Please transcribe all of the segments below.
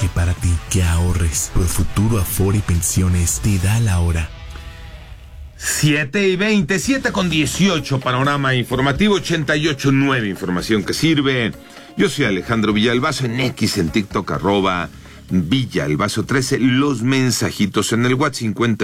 viaje para ti, que ahorres. Profuturo Afore Pensiones te da la hora. 7:20, 7:18, panorama informativo 88.9, información que sirve. Yo soy Alejandro Villalbazo, en X, en TikTok, @Villalbazo13, los mensajitos en el WhatsApp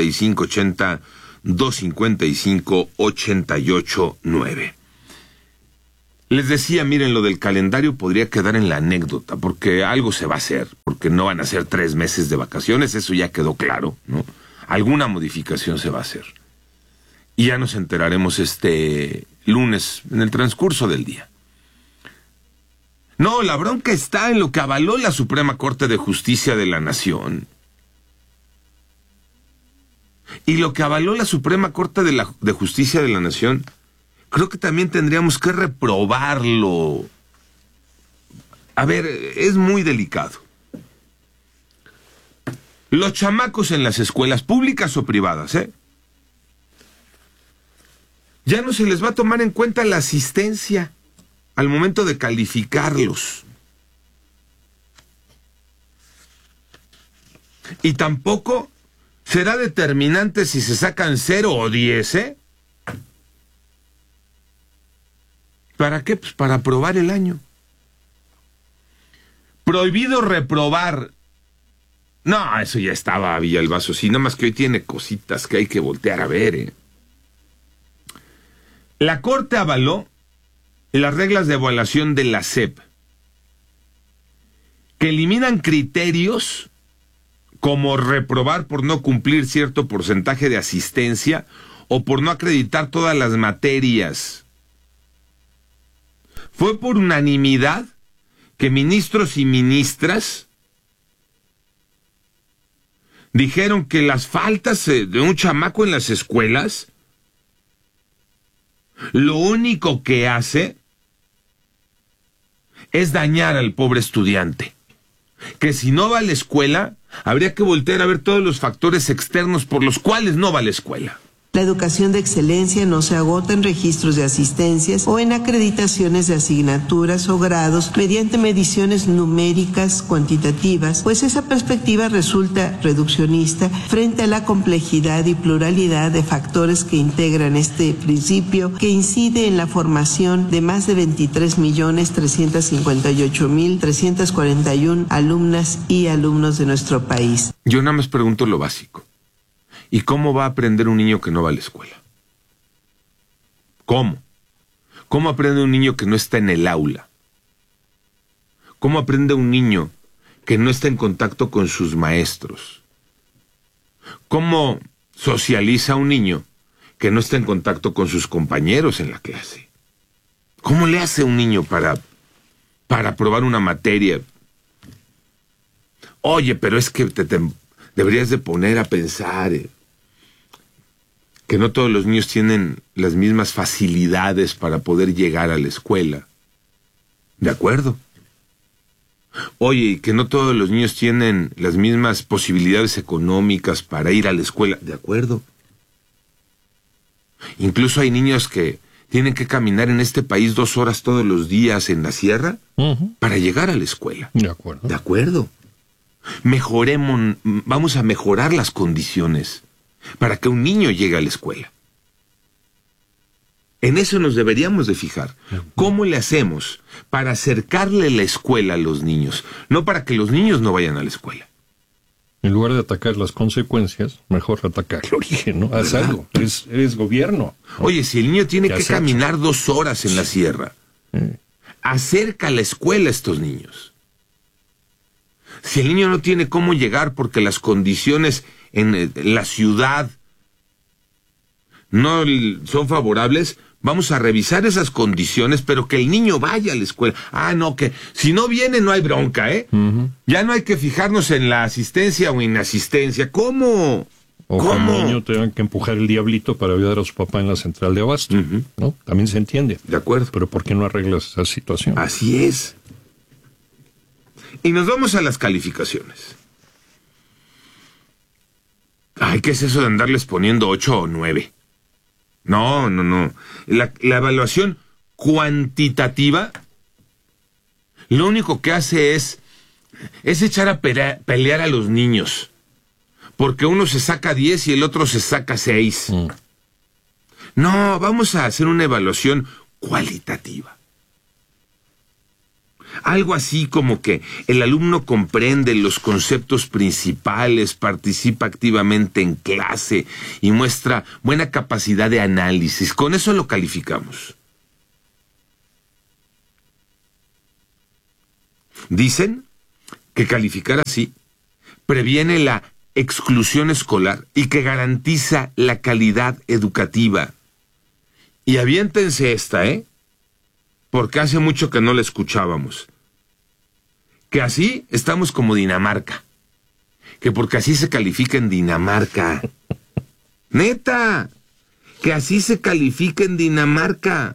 5580-255-889. Les decía, miren, lo del calendario podría quedar en la anécdota, porque algo se va a hacer, porque no van a ser 3 meses de vacaciones, eso ya quedó claro, ¿no? Alguna modificación se va a hacer. Y ya nos enteraremos este lunes, en el transcurso del día. No, la bronca está en lo que avaló la Suprema Corte de Justicia de la Nación. Y lo que avaló la Suprema Corte de Justicia de la Nación, creo que también tendríamos que reprobarlo. A ver, es muy delicado. Los chamacos en las escuelas públicas o privadas, ya no se les va a tomar en cuenta la asistencia al momento de calificarlos. Y tampoco será determinante si se sacan 0 o 10, ¿Para qué? Pues para aprobar el año. Prohibido reprobar. No, eso ya estaba, Villalbazo. Sí, nada más que hoy tiene cositas que hay que voltear a ver, La Corte avaló las reglas de evaluación de la SEP, que eliminan criterios como reprobar por no cumplir cierto porcentaje de asistencia o por no acreditar todas las materias. Fue por unanimidad que ministros y ministras dijeron que las faltas de un chamaco en las escuelas, lo único que hace es dañar al pobre estudiante. Que si no va a la escuela, habría que voltear a ver todos los factores externos por los cuales no va a la escuela. La educación de excelencia no se agota en registros de asistencias o en acreditaciones de asignaturas o grados mediante mediciones numéricas cuantitativas, pues esa perspectiva resulta reduccionista frente a la complejidad y pluralidad de factores que integran este principio, que incide en la formación de más de 23.358.341 alumnas y alumnos de nuestro país. Yo nada más pregunto lo básico. ¿Y cómo va a aprender un niño que no va a la escuela? ¿Cómo? ¿Cómo aprende un niño que no está en el aula? ¿Cómo aprende un niño que no está en contacto con sus maestros? ¿Cómo socializa un niño que no está en contacto con sus compañeros en la clase? ¿Cómo le hace un niño para aprobar una materia? Oye, pero es que te deberías de poner a pensar que no todos los niños tienen las mismas facilidades para poder llegar a la escuela. ¿De acuerdo? Oye, y que no todos los niños tienen las mismas posibilidades económicas para ir a la escuela. ¿De acuerdo? Incluso hay niños que tienen que caminar en este país 2 horas todos los días en la sierra para llegar a la escuela. De acuerdo. De acuerdo. Vamos a mejorar las condiciones para que un niño llegue a la escuela. En eso nos deberíamos de fijar. ¿Cómo le hacemos para acercarle la escuela a los niños? No para que los niños no vayan a la escuela. En lugar de atacar las consecuencias, mejor atacar el origen, ¿no? Haz algo. Eres gobierno, ¿no? Oye, si el niño tiene que caminar 2 horas en la sierra, acerca la escuela a estos niños. Si el niño no tiene cómo llegar porque las condiciones en la ciudad no son favorables, vamos a revisar esas condiciones, pero que el niño vaya a la escuela. Ah, no, que si no viene no hay bronca, Ya no hay que fijarnos en la asistencia o inasistencia. ¿Cómo? O que el niño tenga que empujar el diablito para ayudar a su papá en la central de abasto, ¿no? También se entiende. De acuerdo. Pero ¿por qué no arreglas esa situación? Así es. Y nos vamos a las calificaciones. Ay, ¿qué es eso de andarles poniendo 8 o 9? No. La evaluación cuantitativa lo único que hace es es echar a pelear a los niños, porque uno se saca 10 y el otro se saca 6. No, vamos a hacer una evaluación cualitativa. Algo así como que el alumno comprende los conceptos principales, participa activamente en clase y muestra buena capacidad de análisis. Con eso lo calificamos. Dicen que calificar así previene la exclusión escolar y que garantiza la calidad educativa. Y aviéntense esta, porque hace mucho que no la escuchábamos. Que así estamos como Dinamarca. Que porque así se califica en Dinamarca. ¡Neta! Que así se califica en Dinamarca.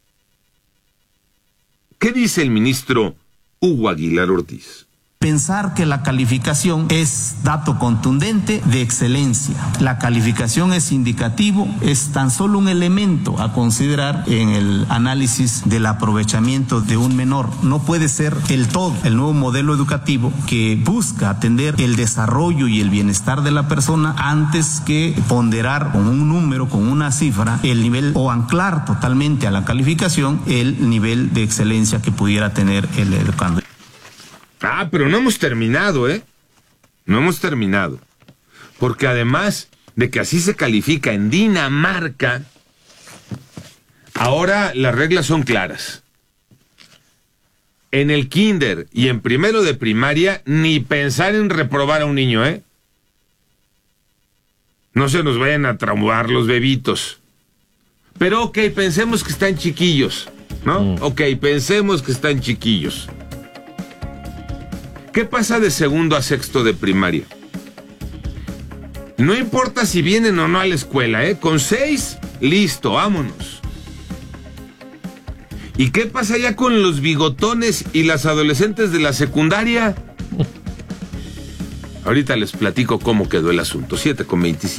¿Qué dice el ministro Hugo Aguilar Ortiz? Pensar que la calificación es dato contundente de excelencia. La calificación es indicativo, es tan solo un elemento a considerar en el análisis del aprovechamiento de un menor. No puede ser el todo. El nuevo modelo educativo que busca atender el desarrollo y el bienestar de la persona antes que ponderar con un número, con una cifra, el nivel o anclar totalmente a la calificación el nivel de excelencia que pudiera tener el educando. Ah, pero no hemos terminado, No hemos terminado. Porque además de que así se califica en Dinamarca, ahora las reglas son claras. En el kinder y en primero de primaria, ni pensar en reprobar a un niño, No se nos vayan a traumar los bebitos. Pero ok, pensemos que están chiquillos, ¿no? Ok, pensemos que están chiquillos. ¿Qué pasa de segundo a sexto de primaria? No importa si vienen o no a la escuela, Con 6, listo, vámonos. ¿Y qué pasa ya con los bigotones y las adolescentes de la secundaria? Ahorita les platico cómo quedó el asunto. 7:25.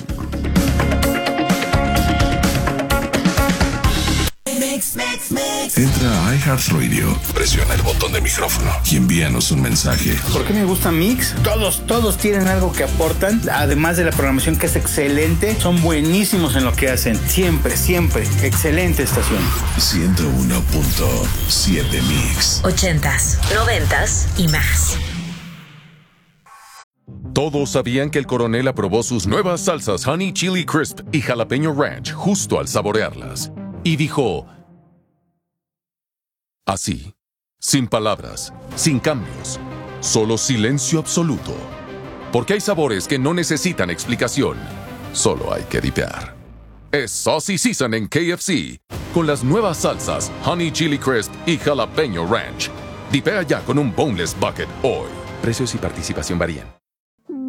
Entra a iHeartRadio, presiona el botón de micrófono y envíanos un mensaje. ¿Por qué me gusta Mix? Todos tienen algo que aportan, además de la programación que es excelente, son buenísimos en lo que hacen, siempre, excelente estación. 101.7 Mix. 80s, 90s y más. Todos sabían que el coronel aprobó sus nuevas salsas Honey Chili Crisp y Jalapeño Ranch justo al saborearlas. Y dijo... Así, sin palabras, sin cambios, solo silencio absoluto. Porque hay sabores que no necesitan explicación, solo hay que dipear. Es Saucy Season en KFC, con las nuevas salsas Honey Chili Crisp y Jalapeño Ranch. Dipea ya con un Boneless Bucket hoy. Precios y participación varían.